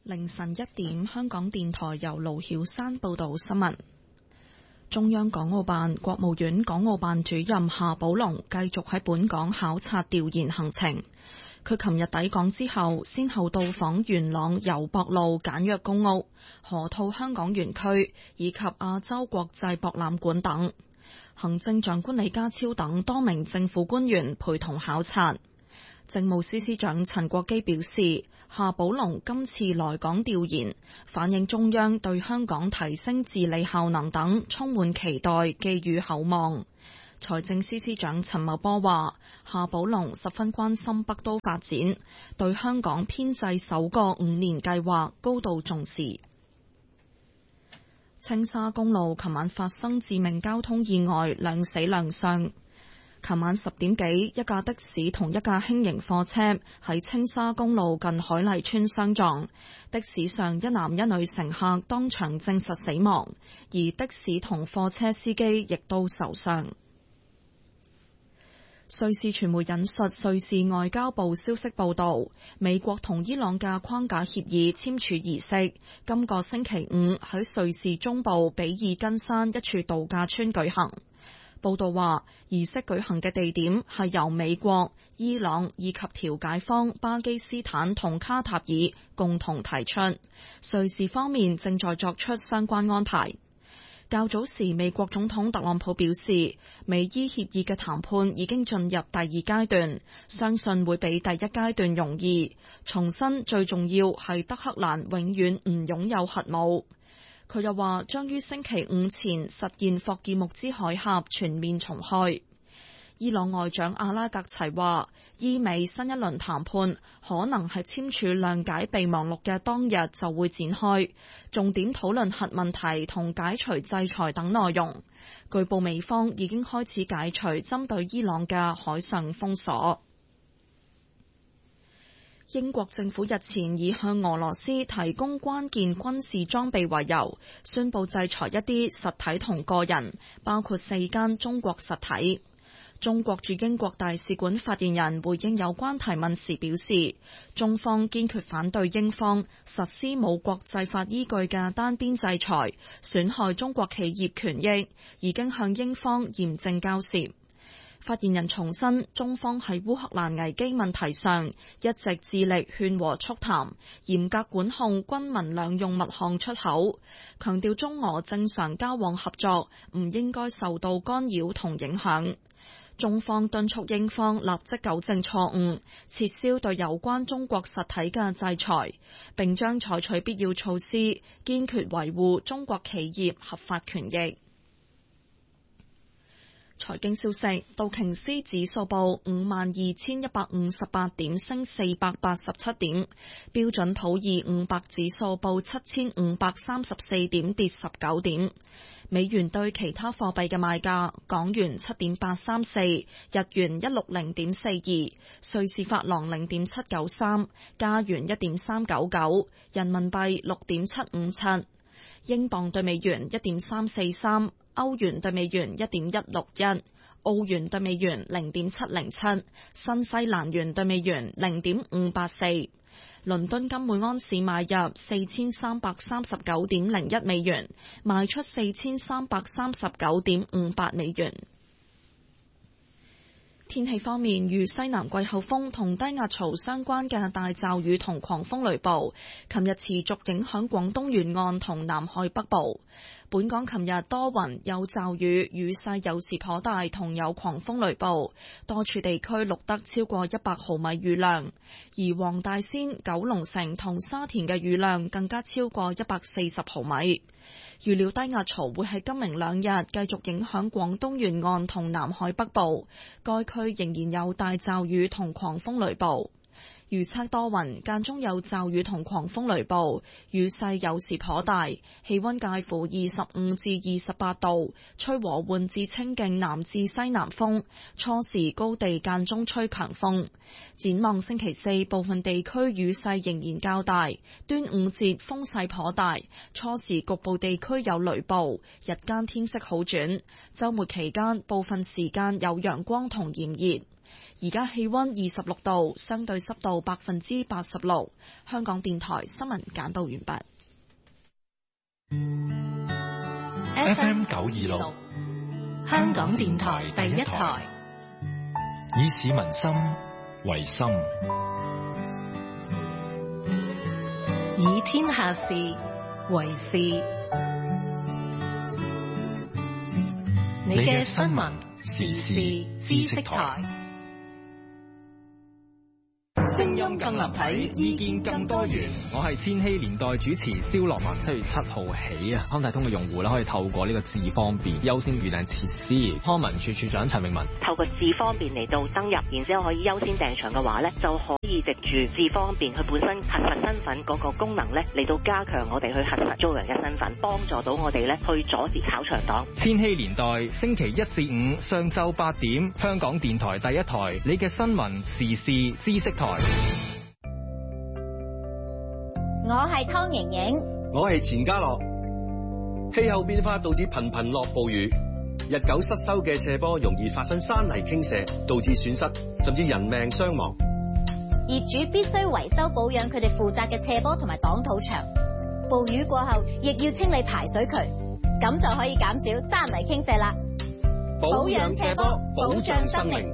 凌晨1點，香港電台由盧曉山報道新聞。中央港澳辦、國務院港澳辦主任夏寶龍繼續喺本港考察調研行程。佢琴日抵港之後，先後到訪元朗油博路簡約公屋、河套香港園區以及亞洲國際博覽館等。行政長官李家超等多名政府官員陪同考察。政務司司長陳國基表示，夏寶龍今次來港調研，反映中央對香港提升治理效能等充滿期待，寄予厚望。財政司司長陳茂波話，夏寶龍十分關心北都發展，對香港編制首個5年計劃高度重視。青沙公路琴晚發生致命交通意外，2死2傷。琴晚10點幾，一架的士同一架輕型貨車喺青沙公路近海麗村相撞，的士上一男一女乘客當場證實死亡，而的士同貨車司機亦都受傷。瑞士傳媒引述瑞士外交部消息報道，美國同伊朗嘅框架協議簽署儀式今個星期5喺瑞士中部比爾根山一處度假村舉行。報道話，儀式舉行嘅地點係由美國、伊朗以及調解方巴基斯坦同卡塔爾共同提出，瑞士方面正在作出相關安排。較早時，美國總統特朗普表示，美伊協議嘅談判已經進入第2階段，相信會比第1階段容易。重申最重要係德黑蘭永遠唔擁有核武。佢又話將於星期5前實現霍爾木茲海峽全面重開。伊朗外長阿拉格齊話，伊美新一輪談判可能係簽署諒解備忘錄嘅當日就會展開，重點討論核問題同解除制裁等內容。據報美方已經開始解除針對伊朗嘅海上封鎖。英國政府日前以向俄羅斯提供關鍵軍事裝備為由，宣布制裁一啲實體同個人，包括4間中國實體。中國駐英國大使館發言人回應有關提問時表示，中方堅決反對英方實施冇國際法依據嘅單邊制裁，損害中國企業權益，已經向英方嚴正交涉。發言人重申，中方喺烏克蘭危機問題上一直致力勸和促談，嚴格管控軍民兩用物項出口，強調中俄正常交往合作唔應該受到干擾同影響。中方敦促英方立即糾正錯誤，撤銷對有關中國實體嘅制裁，並將採取必要措施，堅決維護中國企業合法權益。財經消息，道瓊斯指數報52,158點，升487點；標準普爾500指數報7,534點，跌19點。美元對其他貨幣嘅賣價：港元7.834，日元160.42，瑞士法郎0.793，加元1.399，人民幣6.757，英鎊對美元1.343。歐元對美元1.161，澳元對美元0.707，新西蘭元對美元0.584。倫敦金每安士買入4339.01美元，賣出4339.58美元。天氣方面，與西南季候風同低壓槽相關嘅大驟雨同狂風雷暴，琴日持續影響廣東沿岸同南海北部。本港琴日多雲有驟雨，雨勢有時頗大，同有狂風雷暴，多處地區錄得超過100毫米雨量，而黃大仙、九龍城同沙田嘅雨量更加超過140毫米。預料低壓槽會喺今明2日繼續影響廣東沿岸同南海北部，該區仍然有大驟雨同狂風雷暴。預測多雲，間中有驟雨同狂風雷暴，雨勢有時頗大，氣溫介乎25至28度，吹和緩至清勁南至西南風，初時高地間中吹強風。展望星期4，部分地區雨勢仍然較大，端午節風勢頗大，初時局部地區有雷暴，日間天色好轉，週末期間部分時間有陽光同炎熱。 而家氣溫26度，相對濕度86%。香港電台新聞簡報完畢。FM 926，香港電台第一台，以市民心為心，以天下事為事。你嘅新聞時事知識台。 聲音更立體，意見更多元。我係千禧年代主持蕭樂文。7月7號起啊，康泰通嘅用戶咧可以透過呢個智方便優先預訂設施。康文署署長陳詠文， 透過智方便嚟到登入，然之後可以優先訂場嘅話咧，就可以藉住智方便佢本身核實身份嗰個功能咧，嚟到加強我哋去核實租人嘅身份，幫助到我哋咧去阻截炒場黨。 千禧年代星期1至5上晝8點，香港電台第一台，你嘅新聞時事知識台。 我係湯盈盈， 我係錢家樂。氣候變化導致頻頻落暴雨，日久失修嘅斜坡容易發生山泥傾瀉，導致損失甚至人命傷亡。 業主必須維修保養佢哋負責嘅斜坡同埋擋土牆。暴雨過後，亦要清理排水渠，咁就可以減少山泥傾瀉啦。保養斜坡，保障生命。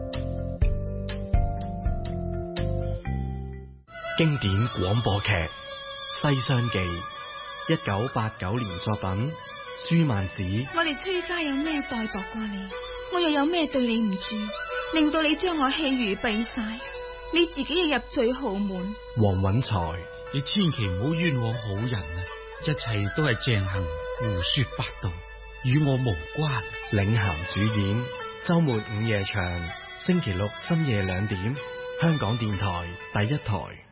經典廣播劇《西廂記》，1989年作品，舒曼子。 我哋崔家有咩待薄過你？我又有咩對你唔住，令到你將我棄如敝屣？你自己又入罪豪門。 黃允才， 你千祈唔好冤枉好人啊！一切都係鄭恒胡說八道，與我無關。 領銜主演，周末午夜場，星期六深夜2點，香港電台第一台。